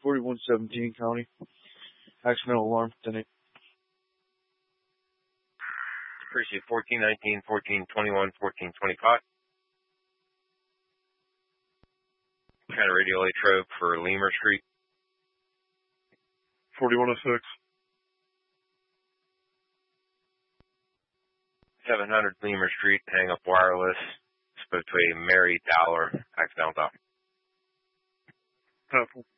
4117 County. Accidental alarm, 10-8. Precinct 1419, 1421, 1425. Kind of radio Latrobe for Lemur Street. 4106. 700 Lemur Street, hang up wireless. Spoke to a Mary Dowler, accidental dial. Helpful.